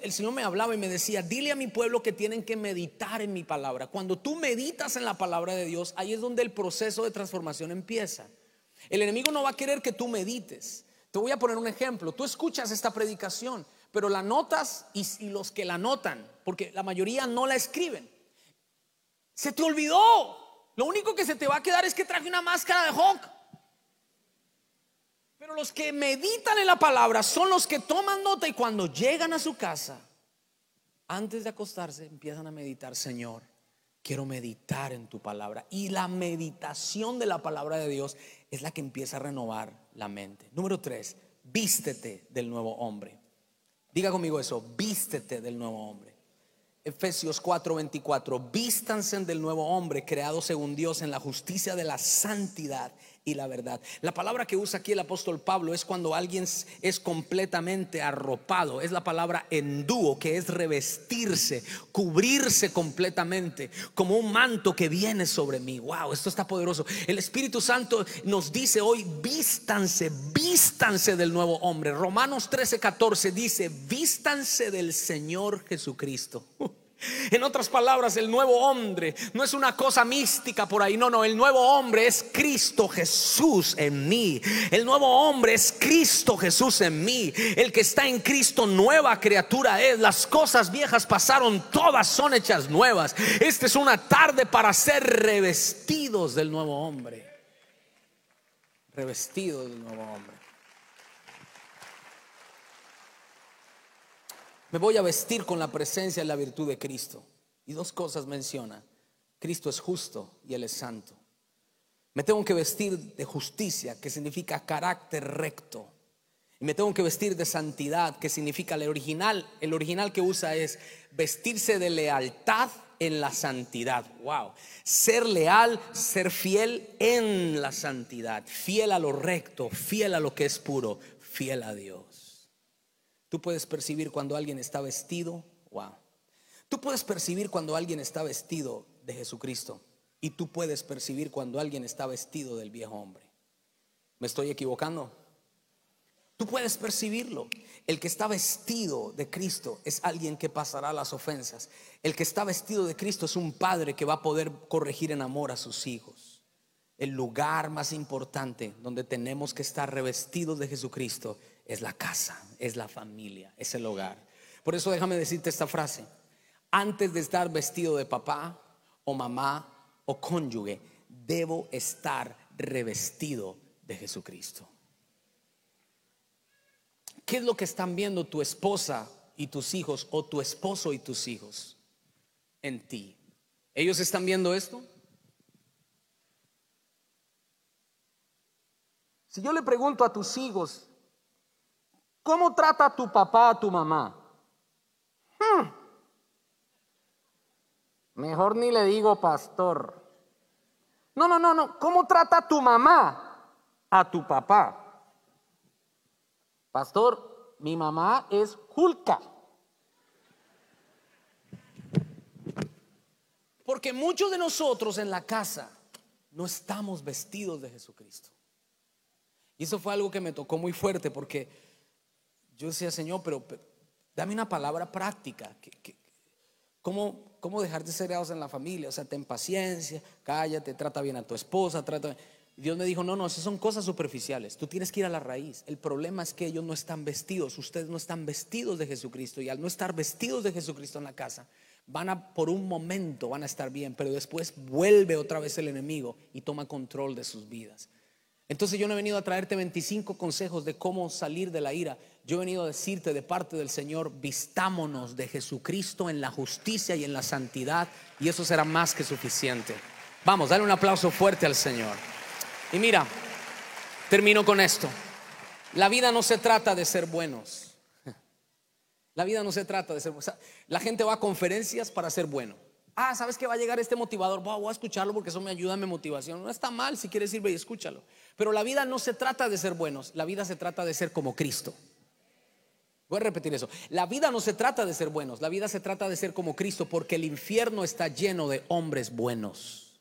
el Señor me hablaba y me decía: dile a mi pueblo que tienen que meditar en mi palabra. Cuando tú meditas en la palabra de Dios, ahí es donde el proceso de transformación empieza. El enemigo no va a querer que tú medites. Te voy a poner un ejemplo. Tú escuchas esta predicación, pero la notas, y los que la notan, porque la mayoría no la escriben, se te olvidó. Lo único que se te va a quedar es que traje una máscara de Hulk. Pero los que meditan en la palabra son los que toman nota, y cuando llegan a su casa, antes de acostarse, empiezan a meditar: Señor, quiero meditar en tu palabra. Y la meditación de la palabra de Dios es la que empieza a renovar la mente. Número 3, vístete del nuevo hombre. Diga conmigo eso: vístete del nuevo hombre. Efesios 4:24: vístanse del nuevo hombre, creado según Dios en la justicia de la santidad y la verdad. La palabra que usa aquí el apóstol Pablo es cuando alguien es completamente arropado. Es la palabra enduo, que es revestirse, cubrirse completamente, como un manto que viene sobre mí. Wow, esto está poderoso. El Espíritu Santo nos dice hoy: vístanse del nuevo hombre. Romanos 13:14 dice: vístanse del Señor Jesucristo. En otras palabras, el nuevo hombre no es una cosa mística por ahí. No, el nuevo hombre es Cristo Jesús en mí. El nuevo hombre es Cristo Jesús en mí. El que está en Cristo, nueva criatura es. Las cosas viejas pasaron, todas son hechas nuevas. Esta es una tarde para ser revestidos del nuevo hombre. Revestidos del nuevo hombre. Me voy a vestir con la presencia y la virtud de Cristo. Y dos cosas menciona: Cristo es justo y Él es santo. Me tengo que vestir de justicia, que significa carácter recto. Y me tengo que vestir de santidad, que significa, el original que usa es vestirse de lealtad en la santidad. Wow. Ser leal, ser fiel en la santidad. Fiel a lo recto, fiel a lo que es puro, fiel a Dios. Tú puedes percibir cuando alguien está vestido. Wow. Tú puedes percibir cuando alguien está vestido de Jesucristo, y tú puedes percibir cuando alguien está vestido del viejo hombre. ¿Me estoy equivocando? Tú puedes percibirlo. El que está vestido de Cristo es alguien que pasará las ofensas. El que está vestido de Cristo es un padre que va a poder corregir en amor a sus hijos. El lugar más importante donde tenemos que estar revestidos de Jesucristo es la casa, es la familia, es el hogar. Por eso déjame decirte esta frase: antes de estar vestido de papá o mamá o cónyuge, debo estar revestido de Jesucristo. ¿Qué es lo que están viendo tu esposa y tus hijos, o tu esposo y tus hijos en ti? ¿Ellos están viendo esto? Si yo le pregunto a tus hijos: ¿cómo trata a tu papá a tu mamá? Mejor ni le digo pastor. No. ¿Cómo trata a tu mamá a tu papá? Pastor, mi mamá es Julka. Porque muchos de nosotros en la casa no estamos vestidos de Jesucristo. Y eso fue algo que me tocó muy fuerte, porque yo decía: Señor, pero dame una palabra práctica. ¿Cómo dejar de ser seriados en la familia? O sea, ten paciencia, cállate, trata bien a tu esposa, Y Dios me dijo: no, esas son cosas superficiales. Tú tienes que ir a la raíz. El problema es que ellos no están vestidos. Ustedes no están vestidos de Jesucristo. Y al no estar vestidos de Jesucristo en la casa, por un momento van a estar bien, pero después vuelve otra vez el enemigo y toma control de sus vidas. Entonces yo no he venido a traerte 25 consejos de cómo salir de la ira. Yo he venido a decirte de parte del Señor: vistámonos de Jesucristo en la justicia y en la santidad, y eso será más que suficiente. Vamos, dale un aplauso fuerte al Señor. Y mira, termino con esto. La vida no se trata de ser buenos. La vida no se trata de ser buenos. La gente va a conferencias para ser bueno. ¿Sabes que va a llegar este motivador? Voy a escucharlo porque eso me ayuda en mi motivación. No está mal, si quieres ir, ve y escúchalo. Pero la vida no se trata de ser buenos. La vida se trata de ser como Cristo. Voy a repetir eso. La vida no se trata de ser buenos. La vida se trata de ser como Cristo, porque el infierno está lleno de hombres buenos.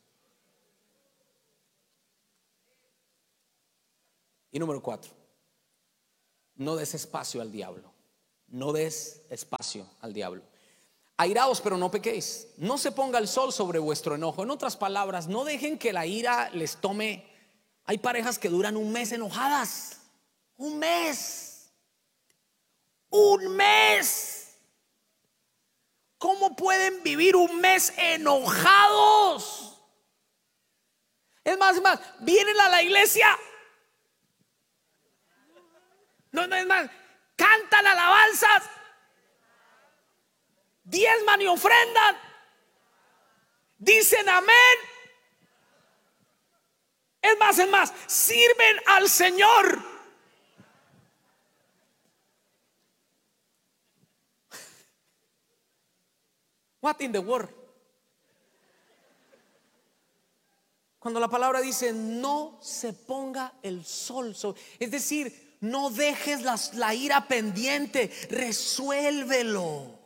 Y número 4: no des espacio al diablo. No des espacio al diablo. Airaos, pero no pequéis. No se ponga el sol sobre vuestro enojo. En otras palabras, no dejen que la ira les tome. Hay parejas que duran un mes enojadas. Un mes. Un mes. ¿Cómo pueden vivir un mes enojados? Es más, vienen a la iglesia. No, es más, cantan alabanzas, diezman y ofrendan, dicen amén. Es más, sirven al Señor. What in the world? Cuando la palabra dice no se ponga el sol sobre, es decir, no dejes la ira pendiente, resuélvelo.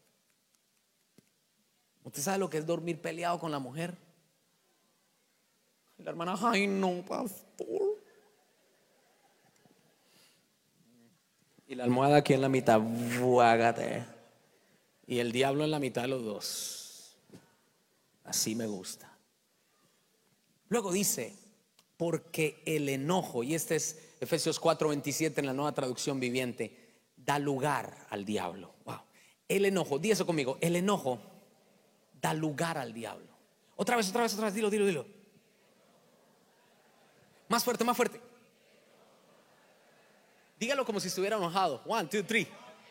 ¿Usted sabe lo que es dormir peleado con la mujer? La hermana, ay no, pastor. Y la almohada aquí en la mitad, hágate. Y el diablo en la mitad de los dos. Así me gusta. Luego dice, porque el enojo, y este es Efesios 4:27 en la Nueva Traducción Viviente, da lugar al diablo. Wow. El enojo, di eso conmigo, el enojo da lugar al diablo. Otra vez, dilo. Más fuerte, más fuerte. Dígalo como si estuviera enojado. 1, 2, 3.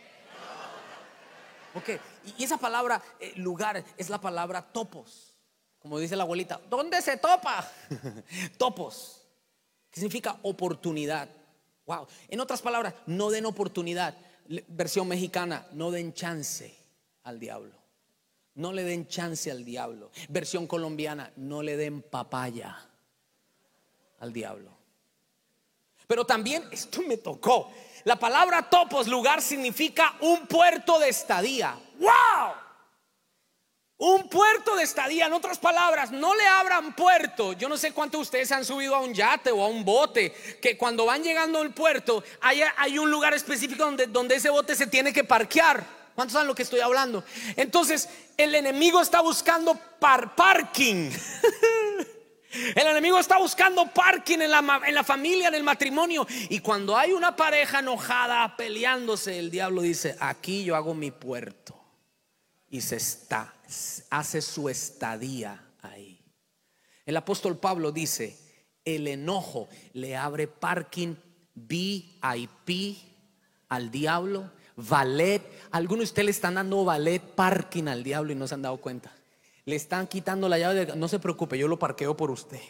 Ok, y esa palabra lugar es la palabra topos. Como dice la abuelita, ¿dónde se topa? Topos, que significa oportunidad. Wow. En otras palabras, no den oportunidad. Versión mexicana, no den chance al diablo. No le den chance al diablo. Versión colombiana, no le den papaya al diablo. Pero también, esto me tocó. La palabra topos, lugar, significa un puerto de estadía. ¡Wow! Un puerto de estadía. En otras palabras, no le abran puerto. Yo no sé cuántos de ustedes han subido a un yate o a un bote, que cuando van llegando al puerto hay un lugar específico donde ese bote se tiene que parquear. ¿Cuántos saben lo que estoy hablando? Entonces el enemigo está buscando parking. El enemigo está buscando parking en la familia, en el matrimonio. Y cuando hay una pareja enojada peleándose, el diablo dice, aquí yo hago mi puerto. Y hace su estadía ahí. El apóstol Pablo dice, el enojo le abre parking VIP al diablo, valet. Algunos de ustedes le están dando valet parking al diablo y no se han dado cuenta. Le están quitando la llave no se preocupe, yo lo parqueo por usted.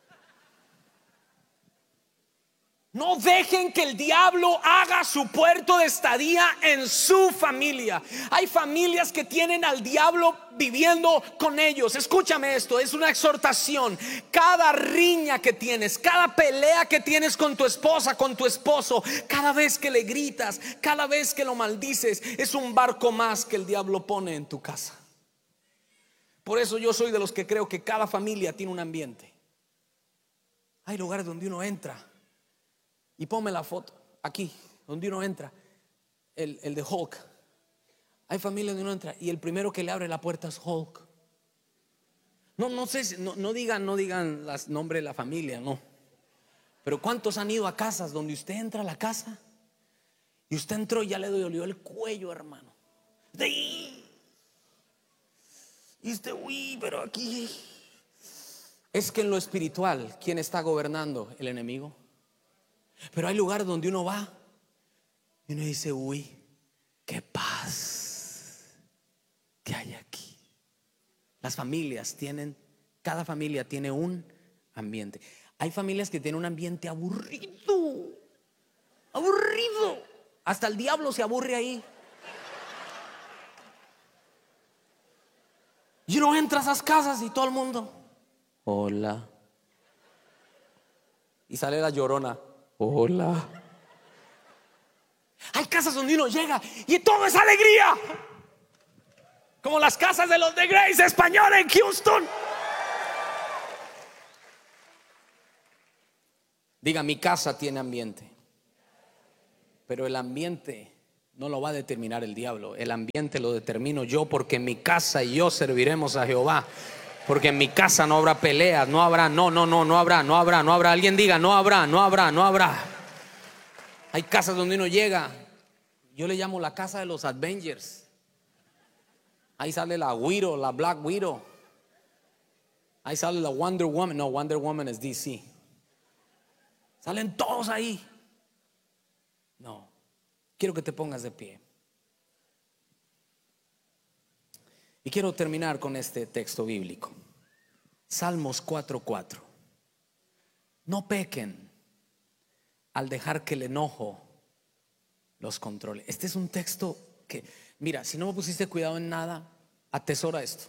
No dejen que el diablo haga su puerto de estadía en su familia. Hay familias que tienen al diablo viviendo con ellos. Escúchame esto, es una exhortación. Cada riña que tienes, cada pelea que tienes con tu esposa, con tu esposo, cada vez que le gritas, cada vez que lo maldices, es un barco más que el diablo pone en tu casa. Por eso yo soy de los que creo que cada familia tiene un ambiente. Hay lugares donde uno entra. Y ponme la foto aquí, donde uno entra, el de Hulk. Hay familias donde uno entra y el primero que le abre la puerta es Hulk. No sé, no digan los nombres de la familia, no. Pero ¿cuántos han ido a casas donde usted entra a la casa y usted entró y ya le dolió el cuello, hermano? Y usted, uy, pero aquí. Es que en lo espiritual, ¿quién está gobernando? El enemigo. Pero hay lugares donde uno va y uno dice, uy, qué paz que hay aquí. Las familias cada familia tiene un ambiente. Hay familias que tienen un ambiente aburrido. Hasta el diablo se aburre ahí. Y uno entra a esas casas y todo el mundo, hola. Y sale la llorona, hola. Hay casas donde uno llega y todo es alegría, como las casas de los de Grace Española en Houston. Diga, mi casa tiene ambiente, pero el ambiente No lo va a determinar el diablo. El ambiente lo determino yo, porque en mi casa y yo serviremos a Jehová. Porque en mi casa no habrá peleas, no habrá, no habrá. Alguien diga, no habrá. Hay casas donde uno llega, yo le llamo la casa de los Avengers. Ahí sale la Widow, la Black Widow. Ahí sale la Wonder Woman. No, Wonder Woman es DC. Salen todos ahí. No, quiero que te pongas de pie. Y quiero terminar con este texto bíblico. Salmos 4:4. No pequen al dejar que el enojo los controle. Este es un texto que, mira, si no me pusiste cuidado en nada, atesora esto.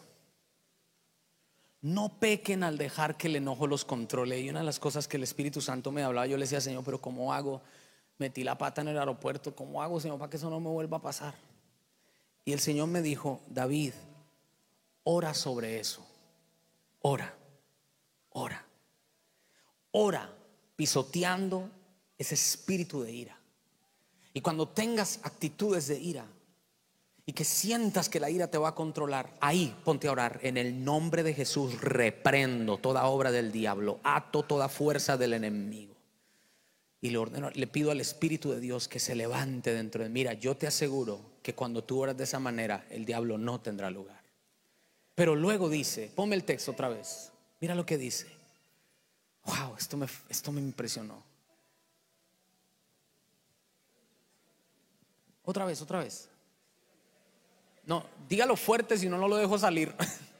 No pequen al dejar que el enojo los controle. Y una de las cosas que el Espíritu Santo me hablaba, yo le decía, Señor, pero ¿cómo hago? Metí la pata en el aeropuerto, ¿cómo hago, Señor, para que eso no me vuelva a pasar? Y el Señor me dijo, David, ora sobre eso. Ora pisoteando ese espíritu de ira. Y cuando tengas actitudes de ira y que sientas que la ira te va a controlar, ahí ponte a orar. En el nombre de Jesús reprendo toda obra del diablo, ato toda fuerza del enemigo y le ordeno, le pido al Espíritu de Dios que se levante dentro de mí. Mira, yo te aseguro que cuando tú oras de esa manera, el diablo no tendrá lugar. Pero luego dice, ponme el texto otra vez. Mira lo que dice. Wow, esto me impresionó. Otra vez. No, dígalo fuerte, si no, no lo dejo salir.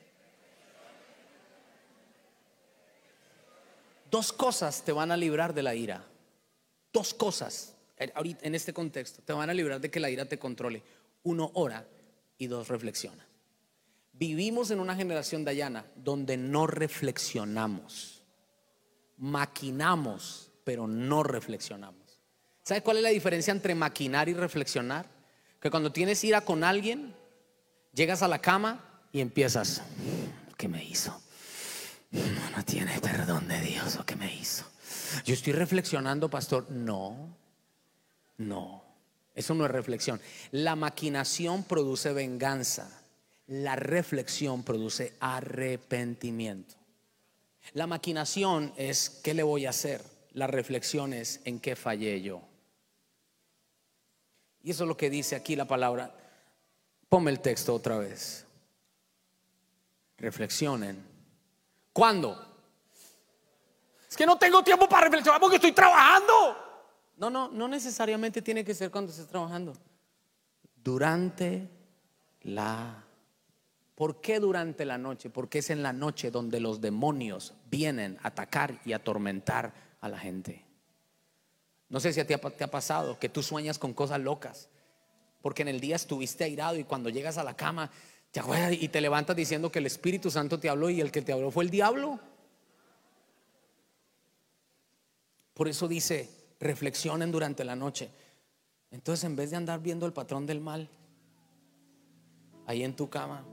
Dos cosas te van a librar de la ira. Dos cosas, ahorita en este contexto, te van a librar de que la ira te controle. Uno, ora, y dos, reflexiona. Vivimos en una generación, Dayana, donde no reflexionamos. Maquinamos, pero no reflexionamos. ¿Sabes cuál es la diferencia entre maquinar y reflexionar? Que cuando tienes ira con alguien, llegas a la cama y empiezas, ¿qué me hizo? No tiene perdón de Dios, ¿o qué me hizo? Yo estoy reflexionando, pastor. No, eso no es reflexión. La maquinación produce venganza. La reflexión produce arrepentimiento. La maquinación es ¿qué le voy a hacer? La reflexión es ¿en qué fallé yo? Y eso es lo que dice aquí la palabra. Ponme el texto otra vez. Reflexionen. ¿Cuándo? Es que no tengo tiempo para reflexionar porque estoy trabajando. No necesariamente tiene que ser cuando estés trabajando. Durante la... ¿Por qué durante la noche? Porque es en la noche donde los demonios vienen a atacar y atormentar a la gente. No sé si a ti te ha pasado que tú sueñas con cosas locas, porque en el día estuviste airado y cuando llegas a la cama te acuerdas y te levantas diciendo que el Espíritu Santo te habló y el que te habló fue el diablo. Por eso dice, reflexionen durante la noche. Entonces, en vez de andar viendo el patrón del mal ahí en tu cama,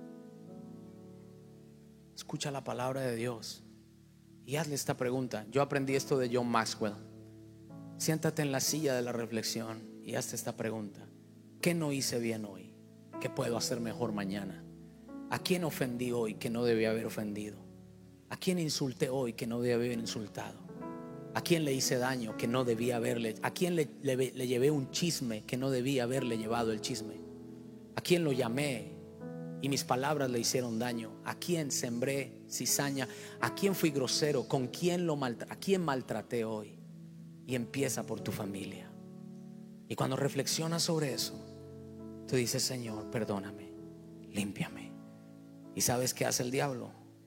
escucha la palabra de Dios y hazle esta pregunta. Yo aprendí esto de John Maxwell. Siéntate en la silla de la reflexión y hazte esta pregunta: ¿qué no hice bien hoy? ¿Qué puedo hacer mejor mañana? ¿A quién ofendí hoy que no debía haber ofendido? ¿A quién insulté hoy que no debía haber insultado? ¿A quién le hice daño que no debía haberle? ¿A quién le llevé un chisme que no debía haberle llevado el chisme? ¿A quién lo llamé y mis palabras le hicieron daño? ¿A quién sembré cizaña? ¿A quién fui grosero? ¿Con quién ¿A quién maltraté hoy? Y empieza por tu familia. Y cuando reflexionas sobre eso, tú dices: Señor, perdóname, límpiame. ¿Y sabes qué hace el diablo?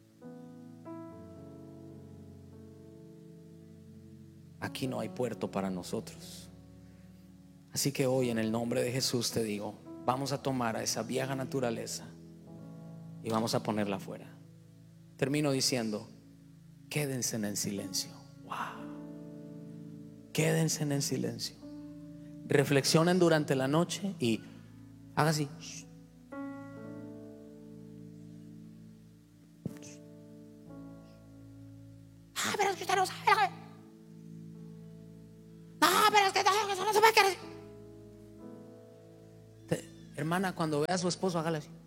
Aquí no hay puerto para nosotros. Así que hoy, en el nombre de Jesús, te digo: vamos a tomar a esa vieja naturaleza y vamos a ponerla afuera. Termino diciendo: quédense en el silencio. Wow. Quédense en el silencio. Reflexionen durante la noche y haga así. Pero es que usted no sabe. No, pero es que eso no se puede querer. Hermana, cuando vea a su esposo, hágale así.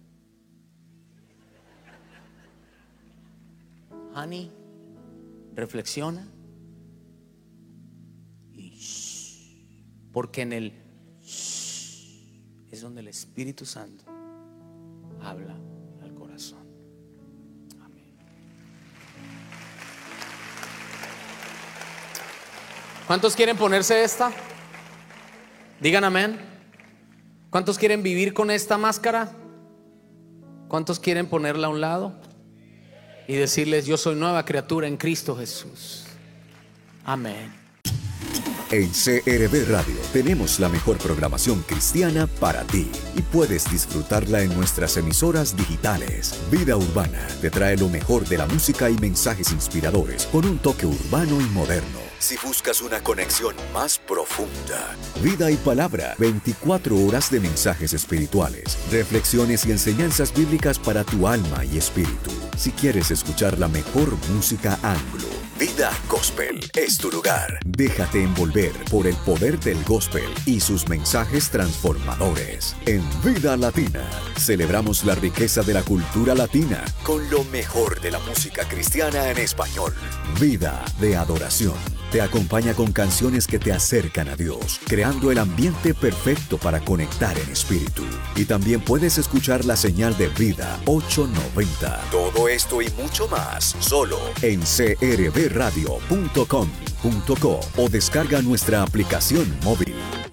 Honey, reflexiona. Y porque en el es donde el Espíritu Santo habla al corazón. Amén. ¿Cuántos quieren ponerse esta? Digan amén. ¿Cuántos quieren vivir con esta máscara? ¿Cuántos quieren ponerla a un lado y decirles: yo soy nueva criatura en Cristo Jesús? Amén. En CRB Radio tenemos la mejor programación cristiana para ti y puedes disfrutarla en nuestras emisoras digitales. Vida Urbana te trae lo mejor de la música y mensajes inspiradores con un toque urbano y moderno. Si buscas una conexión más profunda, Vida y Palabra, 24 horas de mensajes espirituales, reflexiones y enseñanzas bíblicas para tu alma y espíritu. Si quieres escuchar la mejor música anglo, Vida Gospel es tu lugar. Déjate envolver por el poder del gospel y sus mensajes transformadores. En Vida Latina, celebramos la riqueza de la cultura latina con lo mejor de la música cristiana en español. Vida de Adoración te acompaña con canciones que te acercan a Dios, creando el ambiente perfecto para conectar en espíritu. Y también puedes escuchar la señal de Vida 890. Todo esto y mucho más, solo en crbradio.com.co o descarga nuestra aplicación móvil.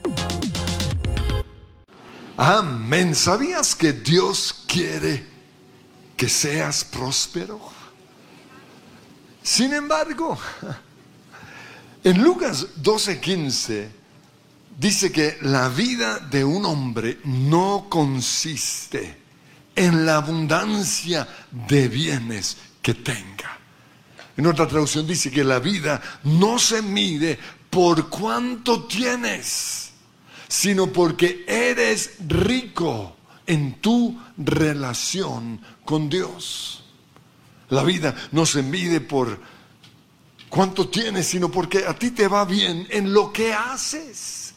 Amén. ¿Sabías que Dios quiere que seas próspero? Sin embargo, en Lucas 12:15 dice que la vida de un hombre no consiste en la abundancia de bienes que tenga. En otra traducción dice que la vida no se mide por cuánto tienes, sino porque eres rico en tu relación con Dios. La vida no se mide por cuánto tienes, sino porque a ti te va bien en lo que haces.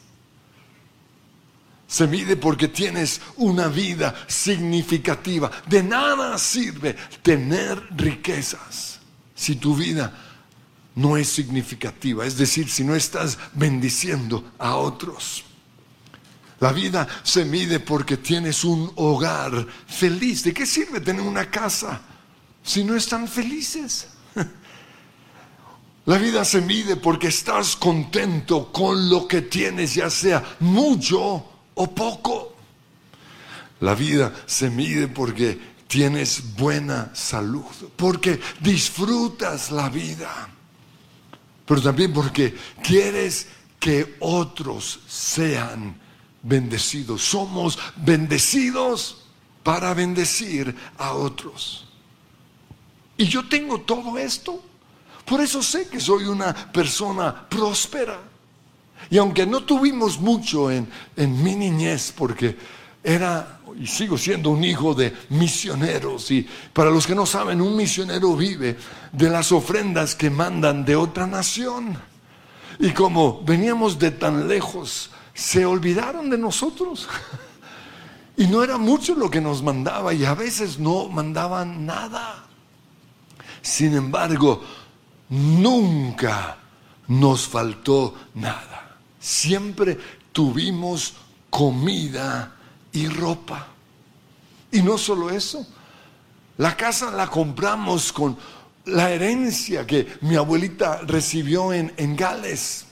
Se mide porque tienes una vida significativa. De nada sirve tener riquezas si tu vida no es significativa, es decir, si no estás bendiciendo a otros. La vida se mide porque tienes un hogar feliz. ¿De qué sirve tener una casa si no están felices? La vida se mide porque estás contento con lo que tienes, ya sea mucho o poco. La vida se mide porque tienes buena salud, porque disfrutas la vida, pero también porque quieres que otros sean bendecidos. Somos bendecidos para bendecir a otros. Y yo tengo todo esto. Por eso sé que soy una persona próspera. Y aunque no tuvimos mucho en mi niñez, porque era y sigo siendo un hijo de misioneros, y para los que no saben, un misionero vive de las ofrendas que mandan de otra nación. Y como veníamos de tan lejos, se olvidaron de nosotros. Y no era mucho lo que nos mandaba, y a veces no mandaban nada. Sin embargo, nunca nos faltó nada. Siempre tuvimos comida y ropa. Y no solo eso, la casa la compramos con la herencia que mi abuelita recibió en Gales.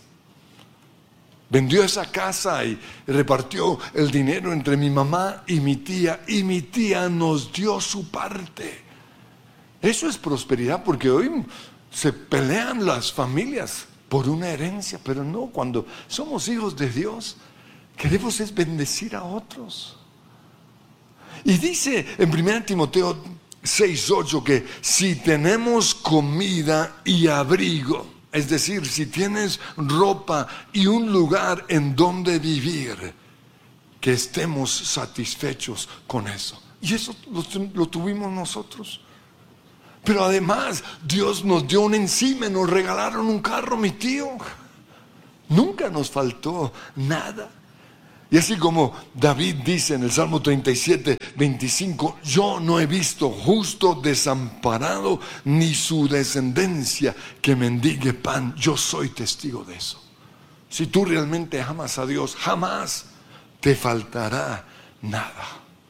Vendió esa casa y repartió el dinero entre mi mamá y mi tía nos dio su parte. Eso es prosperidad, porque hoy se pelean las familias por una herencia, pero no, cuando somos hijos de Dios, queremos es bendecir a otros. Y dice en 1 Timoteo 6:8 que si tenemos comida y abrigo, es decir, si tienes ropa y un lugar en donde vivir, que estemos satisfechos con eso. Y eso lo tuvimos nosotros. Pero además Dios nos dio un encime, nos regalaron un carro, mi tío. Nunca nos faltó nada. Y así como David dice en el Salmo 37, 25, yo no he visto justo desamparado, ni su descendencia que mendigue pan. Yo soy testigo de eso. Si tú realmente amas a Dios, jamás te faltará nada.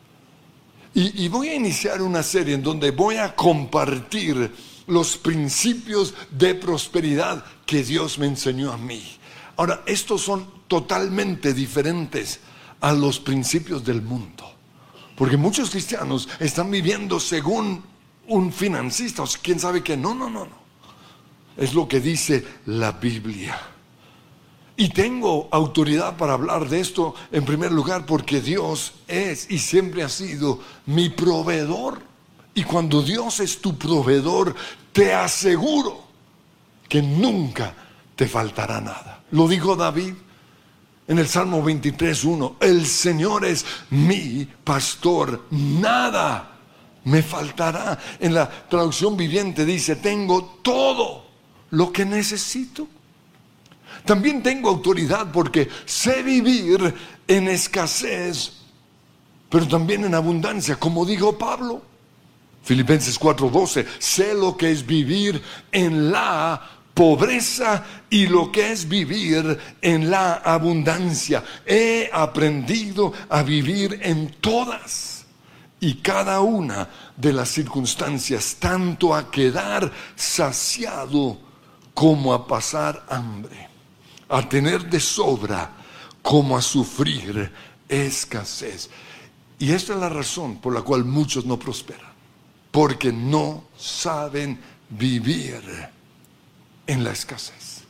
Y voy a iniciar una serie en donde voy a compartir los principios de prosperidad que Dios me enseñó a mí. Ahora, estos son totalmente diferentes a los principios del mundo, porque muchos cristianos están viviendo según un financista, o sea, quién sabe qué. No. Es lo que dice la Biblia. Y tengo autoridad para hablar de esto en primer lugar porque Dios es y siempre ha sido mi proveedor. Y cuando Dios es tu proveedor, te aseguro que nunca te faltará nada. Lo dijo David en el Salmo 23:1. El Señor es mi pastor, nada me faltará. En la traducción viviente dice, tengo todo lo que necesito. También tengo autoridad porque sé vivir en escasez, pero también en abundancia, como dijo Pablo. Filipenses 4:12, sé lo que es vivir en la pobreza y lo que es vivir en la abundancia. He aprendido a vivir en todas y cada una de las circunstancias, tanto a quedar saciado como a pasar hambre, a tener de sobra como a sufrir escasez. Y esta es la razón por la cual muchos no prosperan, porque no saben vivir en la escasez.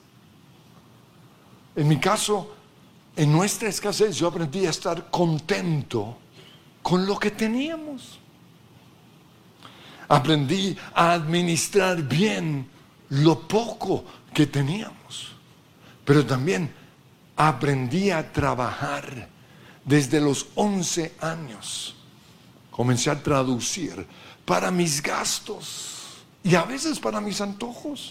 En mi caso, en nuestra escasez, yo aprendí a estar contento con lo que teníamos. Aprendí a administrar bien lo poco que teníamos. Pero también aprendí a trabajar desde los 11 años. Comencé a traducir para mis gastos y a veces para mis antojos.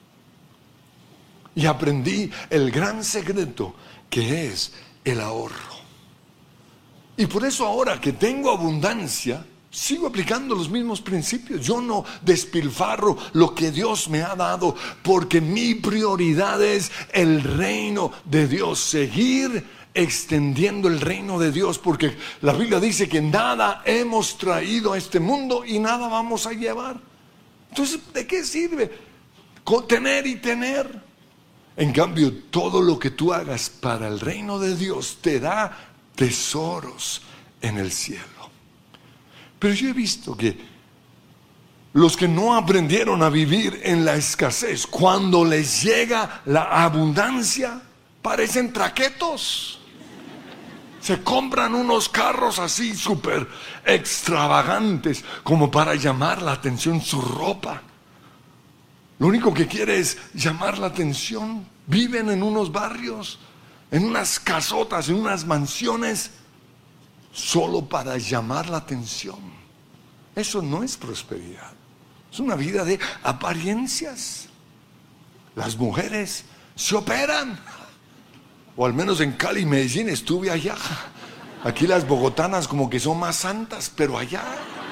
Y aprendí el gran secreto que es el ahorro. Y por eso ahora que tengo abundancia, sigo aplicando los mismos principios. Yo no despilfarro lo que Dios me ha dado, porque mi prioridad es el reino de Dios, seguir extendiendo el reino de Dios, porque la Biblia dice que nada hemos traído a este mundo y nada vamos a llevar. Entonces, ¿de qué sirve tener y tener? En cambio, todo lo que tú hagas para el reino de Dios te da tesoros en el cielo. Pero yo he visto que los que no aprendieron a vivir en la escasez, cuando les llega la abundancia, parecen traquetos. Se compran unos carros así súper extravagantes, como para llamar la atención, su ropa. Lo único que quiere es llamar la atención. Viven en unos barrios, en unas casotas, en unas mansiones, solo para llamar la atención. Eso no es prosperidad. Es una vida de apariencias. Las mujeres se operan. O al menos en Cali y Medellín estuve allá. Aquí las bogotanas como que son más santas, pero allá.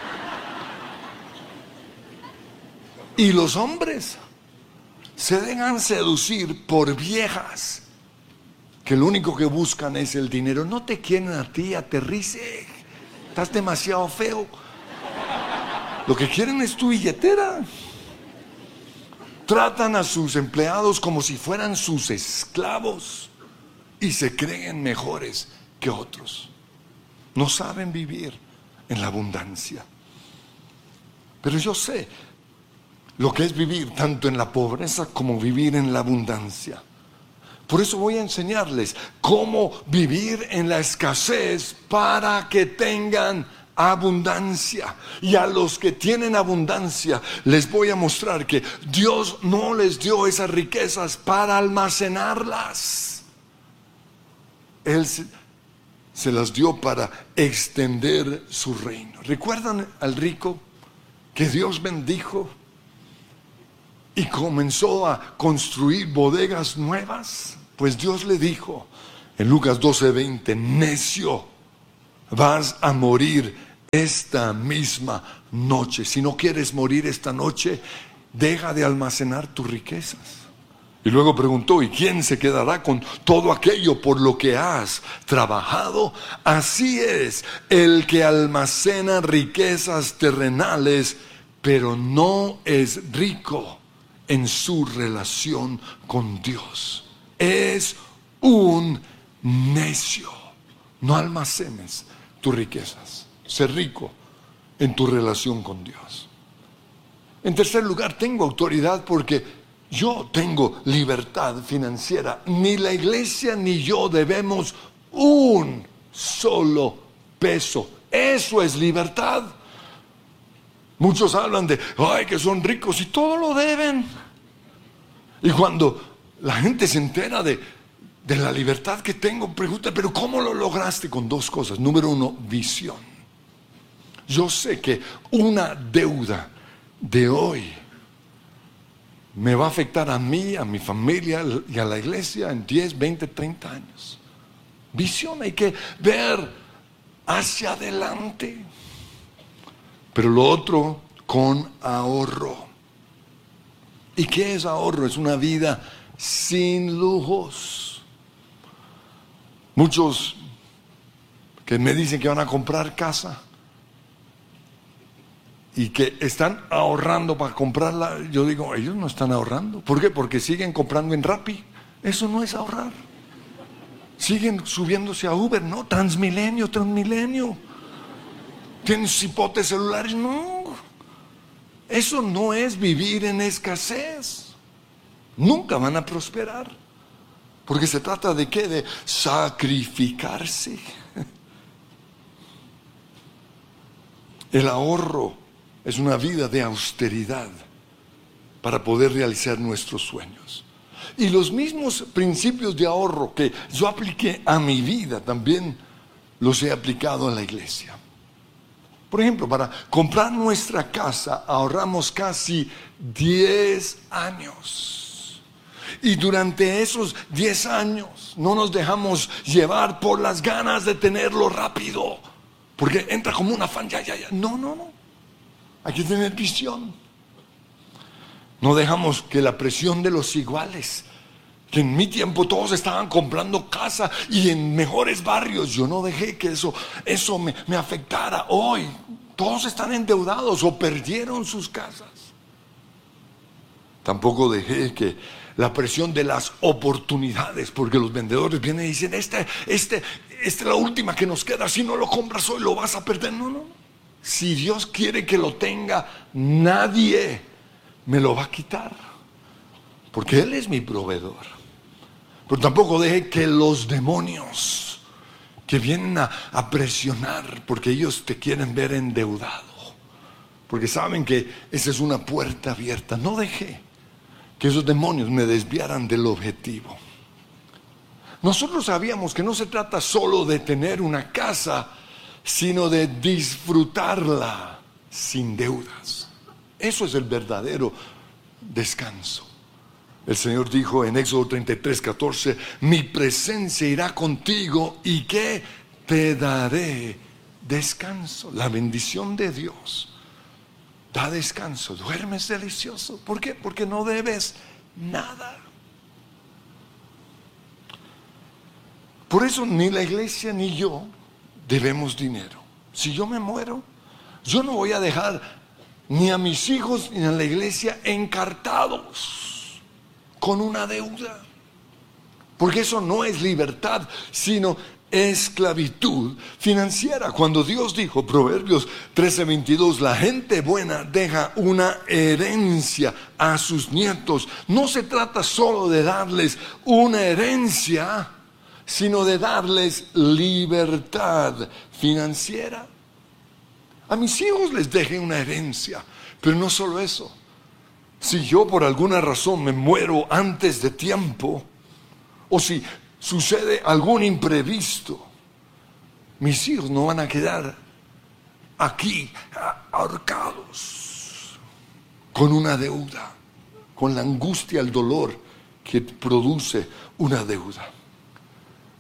Y los hombres se dejan seducir por viejas que lo único que buscan es el dinero. No te quieren a ti, aterrice. Estás demasiado feo. Lo que quieren es tu billetera. Tratan a sus empleados como si fueran sus esclavos y se creen mejores que otros. No saben vivir en la abundancia. Pero yo sé lo que es vivir tanto en la pobreza como vivir en la abundancia. Por eso voy a enseñarles cómo vivir en la escasez para que tengan abundancia. Y a los que tienen abundancia les voy a mostrar que Dios no les dio esas riquezas para almacenarlas. Él se las dio para extender su reino. ¿Recuerdan al rico que Dios bendijo y comenzó a construir bodegas nuevas? Pues Dios le dijo En Lucas 12:20, necio, vas a morir esta misma noche. Si no quieres morir esta noche, deja de almacenar tus riquezas. Y luego preguntó, ¿y quién se quedará con todo aquello por lo que has trabajado? Así es el que almacena riquezas terrenales, pero no es rico en su relación con Dios. Es un necio. No almacenes tus riquezas. Sé rico en tu relación con Dios. En tercer lugar, tengo autoridad porque yo tengo libertad financiera. Ni la iglesia ni yo debemos un solo peso. Eso es libertad. Muchos hablan de, ay, que son ricos y todo lo deben. Y cuando la gente se entera de la libertad que tengo, pregunta, pero ¿cómo lo lograste? Con dos cosas. Número uno, visión. Yo sé que una deuda de hoy me va a afectar a mí, a mi familia y a la iglesia en 10, 20, 30 años. Visión, hay que ver hacia adelante. Pero lo otro, con ahorro. ¿Y qué es ahorro? Es una vida sin lujos. Muchos que me dicen que van a comprar casa y que están ahorrando para comprarla, yo digo, ellos no están ahorrando. ¿Por qué? Porque siguen comprando en Rappi. Eso no es ahorrar. Siguen subiéndose a Uber, no, Transmilenio. Tienen cipotes celulares, no. Eso no es vivir en escasez. Nunca van a prosperar. Porque se trata de ¿qué? De sacrificarse. El ahorro es una vida de austeridad para poder realizar nuestros sueños. Y los mismos principios de ahorro que yo apliqué a mi vida también los he aplicado a la iglesia. Por ejemplo, para comprar nuestra casa ahorramos casi 10 años. Y durante esos 10 años no nos dejamos llevar por las ganas de tenerlo rápido. Porque entra como un afán, ya. No. Hay que tener visión. No dejamos que la presión de los iguales, que en mi tiempo todos estaban comprando casa y en mejores barrios, yo no dejé que eso me afectara. Hoy todos están endeudados o perdieron sus casas. Tampoco dejé que la presión de las oportunidades, porque los vendedores vienen y dicen, esta es la última que nos queda, si no lo compras hoy lo vas a perder. No. Si Dios quiere que lo tenga, nadie me lo va a quitar, porque Él es mi proveedor. Pero tampoco deje que los demonios que vienen a presionar, porque ellos te quieren ver endeudado, porque saben que esa es una puerta abierta. No dejé que esos demonios me desviaran del objetivo. Nosotros sabíamos que no se trata solo de tener una casa, sino de disfrutarla sin deudas. Eso es el verdadero descanso. El Señor dijo en Éxodo 33:14, mi presencia irá contigo y que te daré descanso. La bendición de Dios da descanso, duermes delicioso. ¿Por qué? Porque no debes nada. Por eso ni la iglesia ni yo debemos dinero. Si yo me muero, yo no voy a dejar ni a mis hijos ni a la iglesia encartados con una deuda, porque eso no es libertad, sino esclavitud financiera. Cuando Dios dijo, Proverbios 13:22, la gente buena deja una herencia a sus nietos, no se trata solo de darles una herencia, sino de darles libertad financiera. A mis hijos les dejé una herencia, pero no solo eso. Si yo por alguna razón me muero antes de tiempo, o si sucede algún imprevisto, mis hijos no van a quedar aquí ahorcados con una deuda, con la angustia, el dolor que produce una deuda.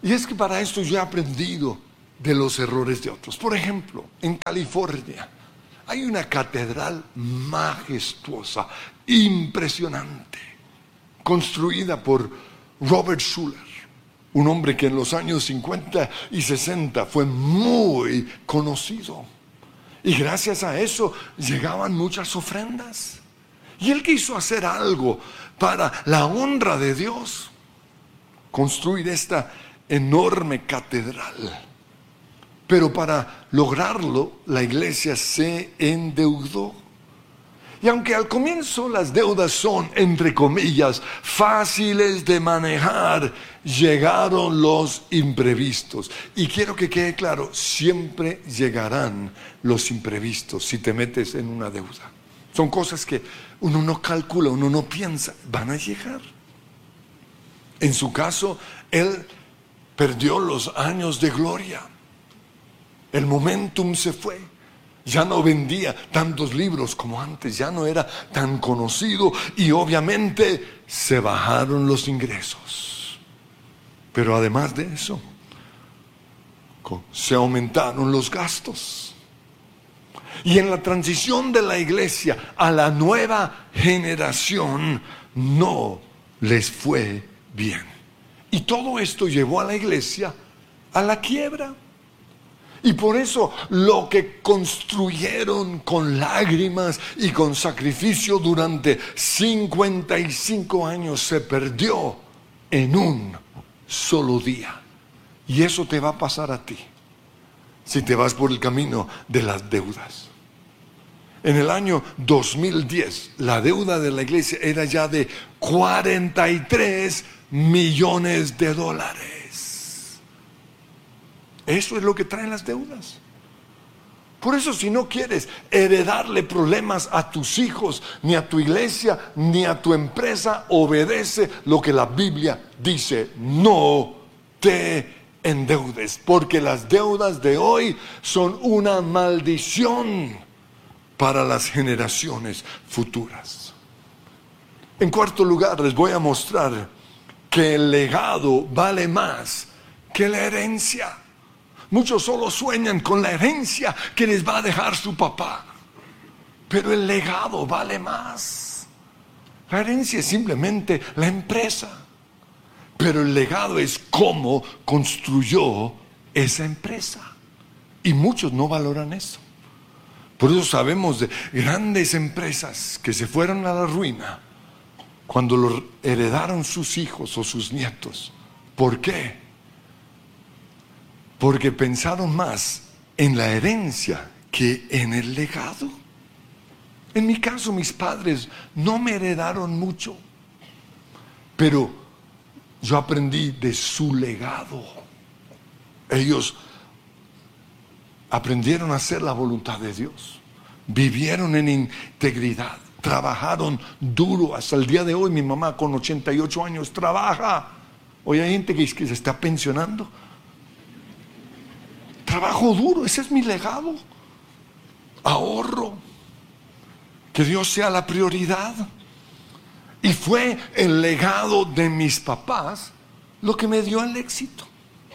Y es que para esto yo he aprendido de los errores de otros. Por ejemplo, en California hay una catedral majestuosa, impresionante, construida por Robert Schuller, un hombre que en los años 50 y 60 fue muy conocido. Y gracias a eso llegaban muchas ofrendas. Y él quiso hacer algo para la honra de Dios, construir esta enorme catedral. Pero para lograrlo, la iglesia se endeudó. Y aunque al comienzo las deudas son, entre comillas, fáciles de manejar, llegaron los imprevistos. Y quiero que quede claro, siempre llegarán los imprevistos si te metes en una deuda. Son cosas que uno no calcula, uno no piensa, van a llegar. En su caso, él perdió los años de gloria. El momentum se fue. Ya no vendía tantos libros como antes, ya no era tan conocido y obviamente se bajaron los ingresos. Pero además de eso, se aumentaron los gastos. Y en la transición de la iglesia a la nueva generación no les fue bien. Y todo esto llevó a la iglesia a la quiebra. Y por eso lo que construyeron con lágrimas y con sacrificio durante 55 años se perdió en un solo día. Y eso te va a pasar a ti si te vas por el camino de las deudas. En el año 2010, la deuda de la iglesia era ya de 43 millones de dólares. Eso es lo que traen las deudas. Por eso, si no quieres heredarle problemas a tus hijos, ni a tu iglesia, ni a tu empresa, obedece lo que la Biblia dice: no te endeudes, porque las deudas de hoy son una maldición para las generaciones futuras. En cuarto lugar, les voy a mostrar que el legado vale más que la herencia. Muchos solo sueñan con la herencia que les va a dejar su papá, pero el legado vale más. La herencia es simplemente la empresa, pero el legado es cómo construyó esa empresa. Y muchos no valoran eso. Por eso sabemos de grandes empresas que se fueron a la ruina cuando lo heredaron sus hijos o sus nietos. ¿Por qué? Porque pensaron más en la herencia que en el legado. En mi caso, mis padres no me heredaron mucho, pero yo aprendí de su legado. Ellos aprendieron a hacer la voluntad de Dios, vivieron en integridad, trabajaron duro. Hasta el día de hoy mi mamá con 88 años trabaja. Hoy hay gente que se está pensionando. Trabajo duro, ese es mi legado. Ahorro. Que Dios sea la prioridad. Y fue el legado de mis papás lo que me dio el éxito.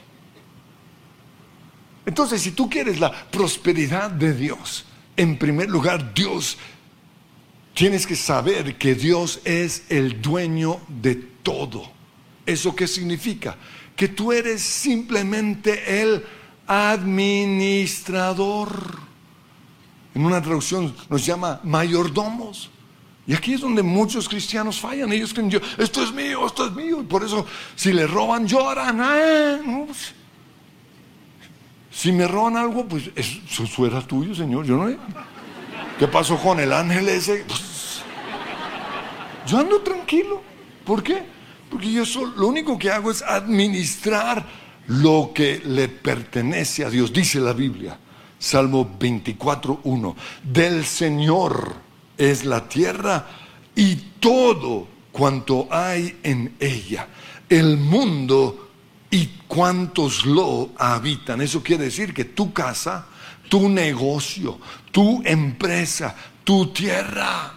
Entonces, si tú quieres la prosperidad de Dios, en primer lugar, tienes que saber que Dios es el dueño de todo. ¿Eso qué significa? Que tú eres simplemente el administrador. En una traducción nos llama mayordomos. Y aquí es donde muchos cristianos fallan. Ellos creen: esto es mío, esto es mío. Y por eso, si le roban, lloran. No. Si me roban algo, pues eso era tuyo, Señor. Yo no. ¿Qué pasó con el ángel ese? Pues, yo ando tranquilo. ¿Por qué? Porque yo lo único que hago es administrar lo que le pertenece a Dios. Dice la Biblia, Salmo 24:1: del Señor es la tierra y todo cuanto hay en ella, el mundo y cuantos lo habitan. Eso quiere decir que tu casa, tu negocio, tu empresa, tu tierra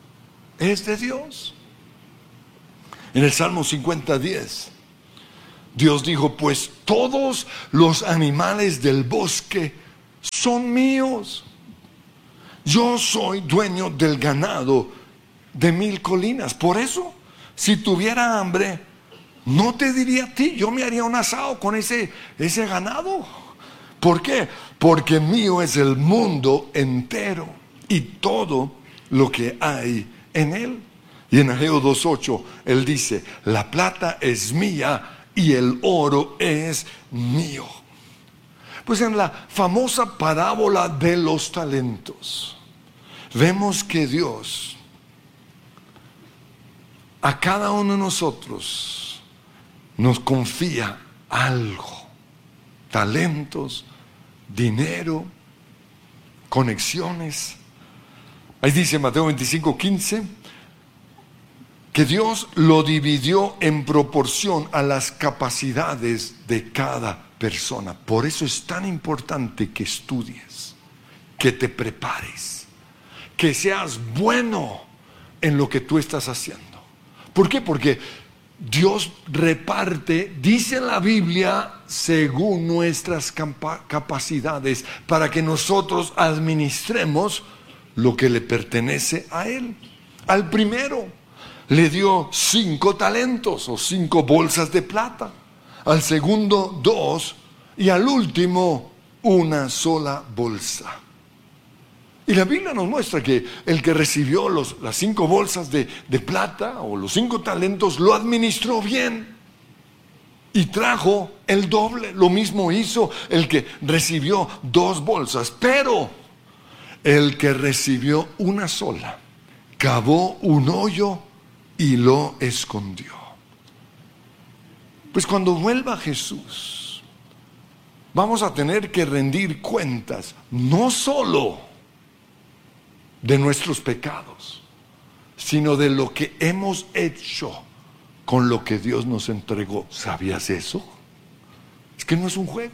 es de Dios. En el Salmo 50:10 Dios dijo, pues todos los animales del bosque son míos. Yo soy dueño del ganado de 1000 colinas. Por eso, si tuviera hambre, no te diría a ti, yo me haría un asado con ese ganado. ¿Por qué? Porque mío es el mundo entero y todo lo que hay en él. Y en Ageo 2:8 él dice, la plata es mía y el oro es mío. Pues en la famosa parábola de los talentos vemos que Dios a cada uno de nosotros nos confía algo, talentos, dinero, conexiones. Ahí dice Mateo 25:15 que Dios lo dividió en proporción a las capacidades de cada persona. Por eso es tan importante que estudies, que te prepares, que seas bueno en lo que tú estás haciendo. ¿Por qué? Porque Dios reparte, dice la Biblia, según nuestras capacidades, para que nosotros administremos lo que le pertenece a Él. Al primero le dio 5 talentos o 5 bolsas de plata, al segundo 2 y al último una sola bolsa. Y la Biblia nos muestra que el que recibió las 5 bolsas de plata o los 5 talentos lo administró bien y trajo el doble. Lo mismo hizo el que recibió 2 bolsas, pero el que recibió una sola cavó un hoyo y lo escondió. Pues cuando vuelva Jesús, vamos a tener que rendir cuentas, no solo de nuestros pecados, sino de lo que hemos hecho con lo que Dios nos entregó. ¿Sabías eso? Es que no es un juego.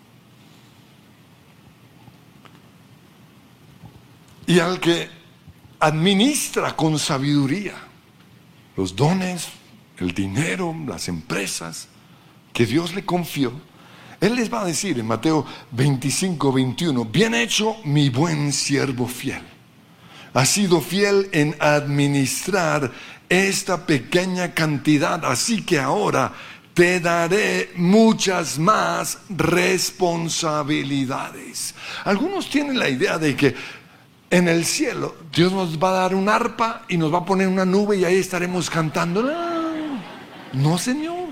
Y al que administra con sabiduría los dones, el dinero, las empresas que Dios le confió, Él les va a decir en Mateo 25:21, bien hecho, mi buen siervo fiel. Has sido fiel en administrar esta pequeña cantidad, así que ahora te daré muchas más responsabilidades. Algunos tienen la idea de que en el cielo Dios nos va a dar un arpa y nos va a poner una nube y ahí estaremos cantando. No, Señor.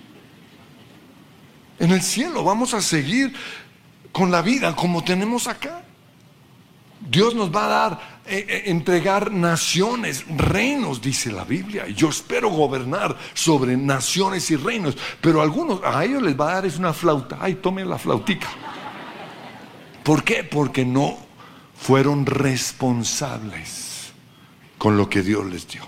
En el cielo vamos a seguir con la vida como tenemos acá. Dios nos va a dar, entregar naciones, reinos, dice la Biblia. Y yo espero gobernar sobre naciones y reinos. Pero a ellos les va a dar es una flauta. Ay, tomen la flautica. ¿Por qué? Porque no fueron responsables con lo que Dios les dio.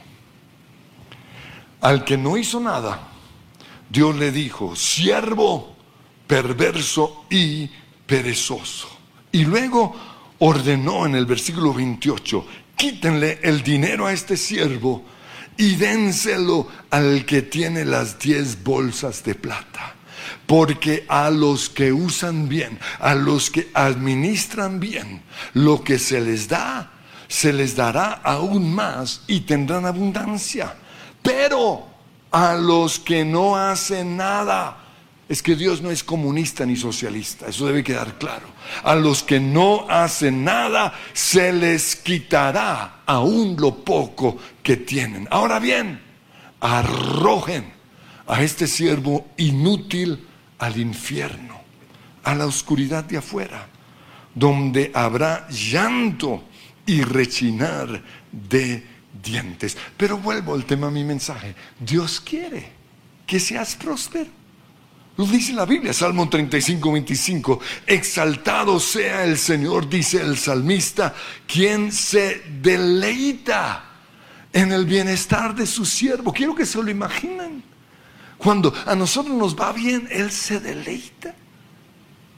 Al que no hizo nada, Dios le dijo, siervo perverso y perezoso. Y luego ordenó en el versículo 28, quítenle el dinero a este siervo y dénselo al que tiene las 10 bolsas de plata. Porque a los que usan bien, a los que administran bien, lo que se les da, se les dará aún más y tendrán abundancia. Pero a los que no hacen nada, es que Dios no es comunista ni socialista, eso debe quedar claro. A los que no hacen nada, se les quitará aún lo poco que tienen. Ahora bien, arrojen a este siervo inútil al infierno, a la oscuridad de afuera, donde habrá llanto y rechinar de dientes. Pero vuelvo al tema de mi mensaje. Dios quiere que seas próspero. Lo dice la Biblia, Salmo 35:25. Exaltado sea el Señor, dice el salmista, quien se deleita en el bienestar de su siervo. Quiero que se lo imaginen. Cuando a nosotros nos va bien, Él se deleita.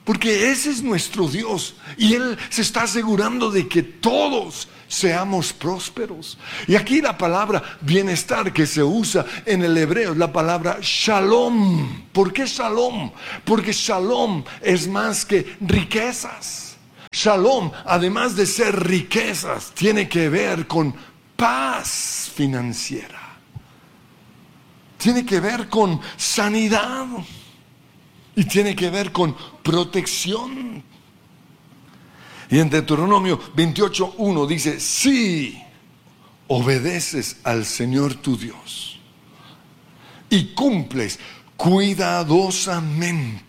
Porque ese es nuestro Dios. Y Él se está asegurando de que todos seamos prósperos. Y aquí la palabra bienestar que se usa en el hebreo es la palabra shalom. ¿Por qué shalom? Porque shalom es más que riquezas. Shalom, además de ser riquezas, tiene que ver con paz financiera. Tiene que ver con sanidad. Y tiene que ver con protección. Y en Deuteronomio 28:1 dice: si obedeces al Señor tu Dios y cumples cuidadosamente